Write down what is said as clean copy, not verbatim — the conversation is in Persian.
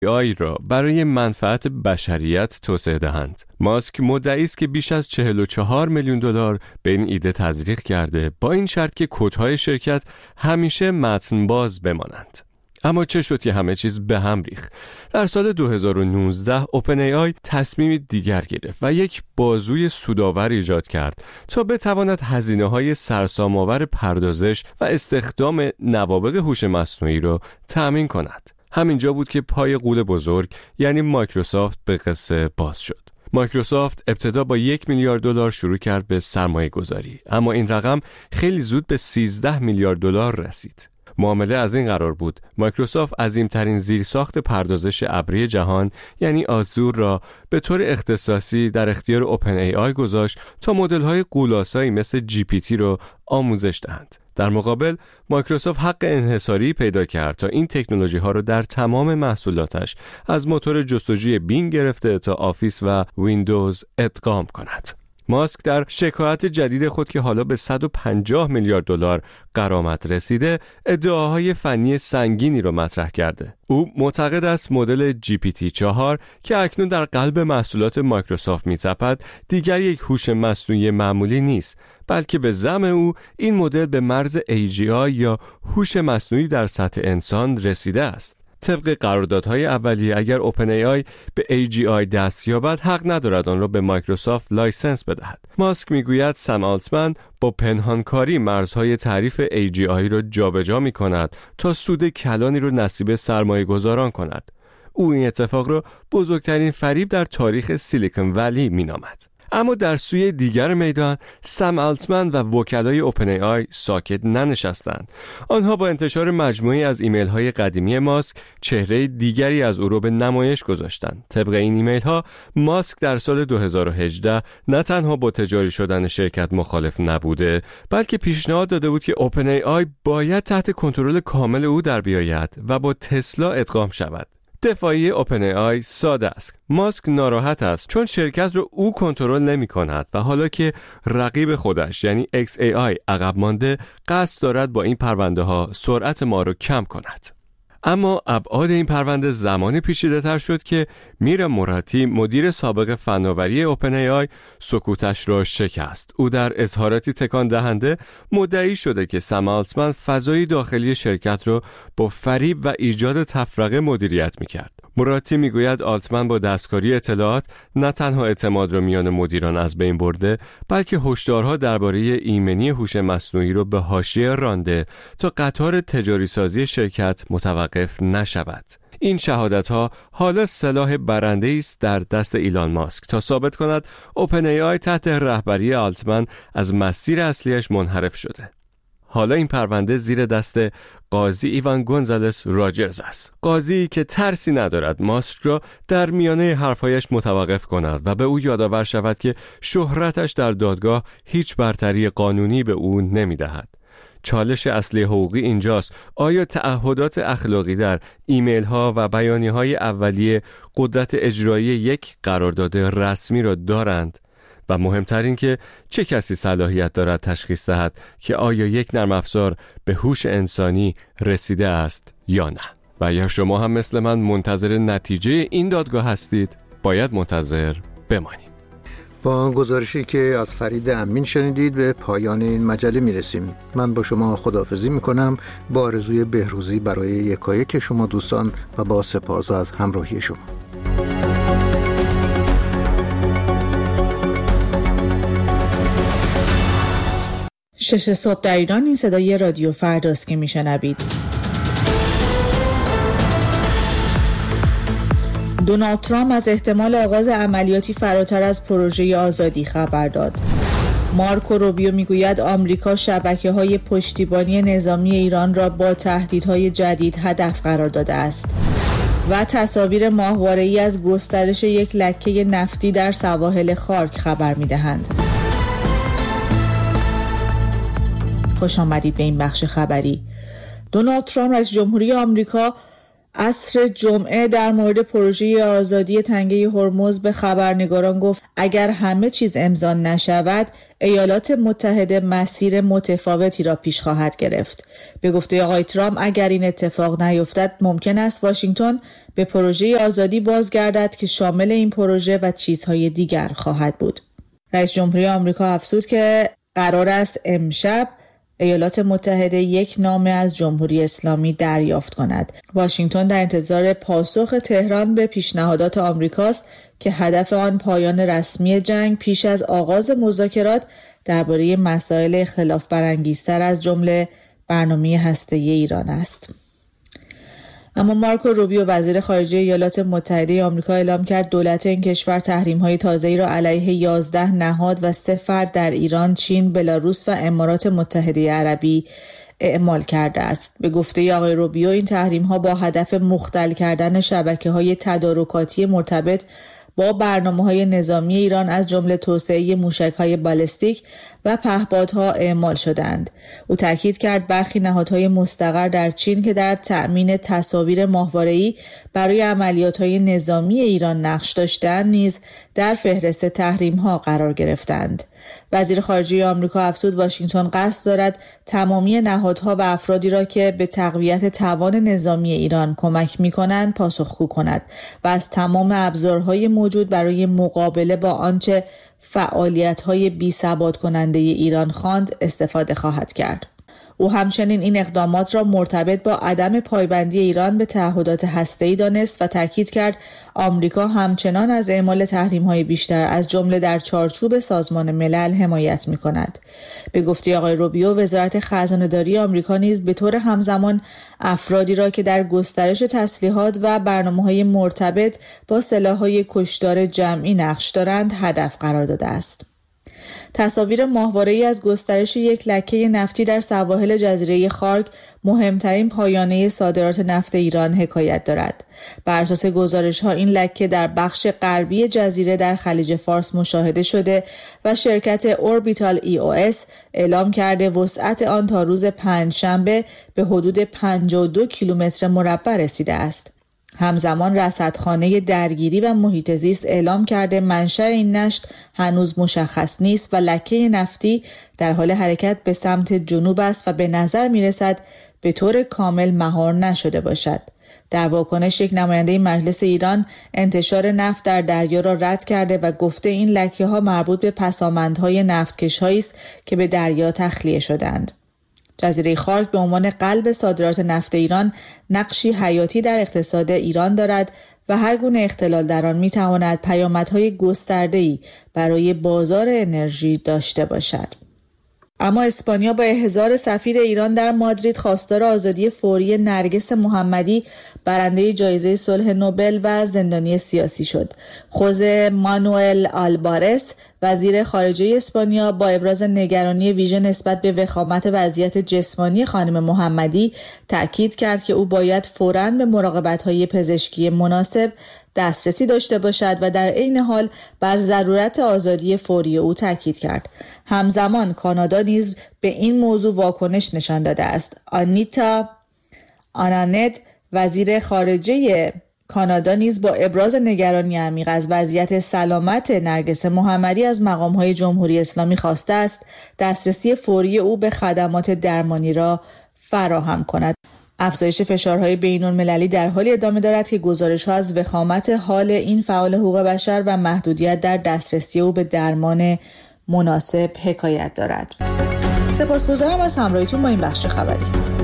AI را برای منفعت بشریت توسعه دهند. ماسک مدعی است که بیش از 44 میلیون دلار به این ایده تزریق کرده، با این شرط که کدهای شرکت همیشه متن باز بمانند. اما چه شد که همه چیز به هم ریخت؟ در سال 2019 OpenAI تصمیمی دیگر گرفت و یک بازوی سودآور ایجاد کرد تا بتواند هزینه‌های سرسام‌آور پردازش و استخدام نوابغ هوش مصنوعی را تأمین کند. همینجا بود که پای غول بزرگ یعنی مایکروسافت به قصه باز شد. مایکروسافت ابتدا با 1 میلیارد دلار شروع کرد به سرمایه گذاری، اما این رقم خیلی زود به 13 میلیارد دلار رسید. معامله از این قرار بود مایکروسافت عظیمترین زیرساخت پردازش ابری جهان یعنی آزور را به طور اختصاصی در اختیار اوپن ای آی گذاشت تا مدل‌های غول‌آسایی مثل جی پی تی را آموزش دهند. در مقابل مایکروسافت حق انحصاری پیدا کرد تا این تکنولوژی ها را در تمام محصولاتش از موتور جستجوی بینگ گرفته تا آفیس و ویندوز ادغام کند. ماسک در شکایت جدید خود که حالا به 150 میلیارد دلار غرامت رسیده، ادعاهای فنی سنگینی را مطرح کرده. او معتقد است مدل GPT-4 که اکنون در قلب محصولات مایکروسافت می‌تپد، دیگر یک هوش مصنوعی معمولی نیست، بلکه به زعم او این مدل به مرز AGI یا هوش مصنوعی در سطح انسان رسیده است. طبق قراردادهای اولیه اگر OpenAI به AGI دست یابد، حق ندارد آن را به مایکروسافت لایسنس بدهد. ماسک میگوید سم آلتمن با پنهانکاری مرزهای تعریف AGI را جابجا می‌کند تا سود کلانی را نصیب سرمایه‌گذاران کند. او این اتفاق را بزرگترین فریب در تاریخ سیلیکون ولی مینامد. اما در سوی دیگر میدان سم آلتمن و وکلای اوپن ای آی ساکت ننشستند. آنها با انتشار مجموعی از ایمیل های قدیمی ماسک چهره دیگری از او را به نمایش گذاشتند. طبق این ایمیل ها ماسک در سال 2018 نه تنها با تجاری شدن شرکت مخالف نبوده، بلکه پیشنهاد داده بود که اوپن ای آی باید تحت کنترل کامل او در بیاید و با تسلا ادغام شود. دفاعی اوپن ای آی ساده است. ماسک ناراحت است چون شرکت رو او کنترل نمی کند و حالا که رقیب خودش یعنی XAI عقب مانده، قصد دارد با این پرونده ها سرعت ما رو کم کند. اما ابعاد این پرونده زمانی پیچیده تر شد که میرا موراتی مدیر سابق فناوری اوپن ای آی سکوتش را شکست. او در اظهاراتی تکان دهنده مدعی شده که سم آلتمن فضای داخلی شرکت را با فریب و ایجاد تفرقه مدیریت میکرد. موراتی میگوید آلتمن با دستکاری اطلاعات نه تنها اعتماد را میان مدیران از بین برده، بلکه هشدارها درباره ایمنی هوش مصنوعی را به حاشیه رانده تا قطار تجاری سازی شرکت متوقف نشود. این شهادت‌ها حالا سلاح برنده‌ای است در دست ایلان ماسک تا ثابت کند اوپن ای آی تحت رهبری آلتمن از مسیر اصلیش منحرف شده. حالا این پرونده زیر دست قاضی ایوان گونزالس راجرز است. قاضی که ترسی ندارد ماسک را در میانه حرفایش متوقف کند و به او یادآور شود که شهرتش در دادگاه هیچ برتری قانونی به او نمی‌دهد. چالش اصلی حقوقی اینجاست: آیا تعهدات اخلاقی در ایمیل ها و بیانیه های اولیه قدرت اجرایی یک قرارداد رسمی را دارند؟ و مهمتر این که چه کسی صلاحیت دارد تشخیص دهد که آیا یک نرم افزار به هوش انسانی رسیده است یا نه؟ و اگر شما هم مثل من منتظر نتیجه این دادگاه هستید، باید منتظر بمانید. با گزارشی که از فرید امین شنیدید به پایان این مجله میرسیم. من با شما خداحافظی میکنم با آرزوی بهروزی برای یکایک شما دوستان و با سپاس از همراهی شما. 6 صبح در ایران. این صدای رادیو فرداست که میشنوید. دونالد ترامپ از احتمال آغاز عملیاتی فراتر از پروژه آزادی خبر داد. مارکو روبیو میگوید آمریکا شبکه‌های پشتیبانی نظامی ایران را با تهدیدهای جدید هدف قرار داده است. و تصاویر ماهواره‌ای از گسترش یک لکه نفتی در سواحل خارک خبر می‌دهند. خوش آمدید به این بخش خبری. دونالد ترامپ رئیس جمهوری آمریکا عصر جمعه در مورد پروژه آزادی تنگه هرمز به خبرنگاران گفت اگر همه چیز امضا نشود ایالات متحده مسیر متفاوتی را پیش خواهد گرفت. به گفته آقای ترامپ اگر این اتفاق نیفتد ممکن است واشنگتن به پروژه آزادی بازگردد که شامل این پروژه و چیزهای دیگر خواهد بود. رئیس جمهوری آمریکا افزود که قرار است امشب ایالات متحده یک نامه از جمهوری اسلامی دریافت کند. واشنگتن در انتظار پاسخ تهران به پیشنهادات آمریکاست که هدف آن پایان رسمی جنگ پیش از آغاز مذاکرات درباره مسائل اختلاف برانگیزتر از جمله برنامه هسته‌ای ایران است. اما مارکو روبیو وزیر خارجه ایالات متحده آمریکا اعلام کرد دولت این کشور تحریم‌های تازه‌ای را علیه 11 نهاد و 3 فرد در ایران، چین، بلاروس و امارات متحده عربی اعمال کرده است. به گفته آقای روبیو این تحریم‌ها با هدف مختل کردن شبکه‌های تدارکاتی مرتبط با برنامه‌های نظامی ایران از جمله توسعه موشک‌های بالستیک و پهپادها اعمال شدند. او تاکید کرد برخی نهادهای مستقر در چین که در تأمین تصاویر ماهواره‌ای برای عملیات‌های نظامی ایران نقش داشتند نیز در فهرست تحریم‌ها قرار گرفتند. وزیر خارجه آمریکا افزود واشنگتن قصد دارد تمامی نهادها و افرادی را که به تقویت توان نظامی ایران کمک می‌کنند پاسخگو کند و از تمام ابزارهای موجود برای مقابله با آنچه فعالیت‌های بی‌ثبات کننده ایران خواند استفاده خواهد کرد. او همچنین این اقدامات را مرتبط با عدم پایبندی ایران به تعهدات هسته‌ای دانست و تاکید کرد آمریکا همچنان از اعمال تحریم‌های بیشتر از جمله در چارچوب سازمان ملل حمایت می‌کند. به گفته آقای روبیو وزارت خزانه‌داری آمریکا نیز به طور همزمان افرادی را که در گسترش تسلیحات و برنامه‌های مرتبط با سلاح‌های کشتار جمعی نقش دارند هدف قرار داده است. تصاویر ماهواره‌ای از گسترش یک لکه نفتی در سواحل جزیره خارک مهمترین پایانه صادرات نفت ایران حکایت دارد. بر اساس گزارش‌ها این لکه در بخش غربی جزیره در خلیج فارس مشاهده شده و شرکت اوربیتال EOS اعلام کرده وسعت آن تا روز پنجشنبه به حدود 52 کیلومتر مربع رسیده است. همزمان رصدخانه درگیری و محیط زیست اعلام کرده منشأ این نشت هنوز مشخص نیست و لکه نفتی در حال حرکت به سمت جنوب است و به نظر می‌رسد به طور کامل مهار نشده باشد. در واکنش یک نماینده مجلس ایران انتشار نفت در دریا را رد کرده و گفته این لکه‌ها مربوط به پساماندهای نفتکش‌هایی است که به دریا تخلیه شدند. جزیره خارک به عنوان قلب صادرات نفت ایران نقشی حیاتی در اقتصاد ایران دارد و هر گونه اختلال در آن می‌تواند پیامدهای گسترده‌ای برای بازار انرژی داشته باشد. اما اسپانیا با احضار سفیر ایران در مادرید خواستار آزادی فوری نرگس محمدی برنده جایزه صلح نوبل و زندانی سیاسی شد. خوزه مانوئل آلبارس وزیر خارجه اسپانیا با ابراز نگرانی ویژه نسبت به وخامت وضعیت جسمانی خانم محمدی تأکید کرد که او باید فوراً به مراقبت‌های پزشکی مناسب دسترسی داشته باشد و در عین حال بر ضرورت آزادی فوری او تاکید کرد. همزمان کانادا نیز به این موضوع واکنش نشان داده است. آنیتا آنانت وزیر خارجه کانادا نیز با ابراز نگرانی عمیق از وضعیت سلامت نرگس محمدی از مقام‌های جمهوری اسلامی خواسته است دسترسی فوری او به خدمات درمانی را فراهم کند. افزایش فشارهای بین‌المللی در حالی ادامه دارد که گزارش‌ها از وخامت حال این فعال حقوق بشر و محدودیت در دسترسی او به درمان مناسب حکایت دارد. سپاسگزارم از همراهیتون با این بخش خبری.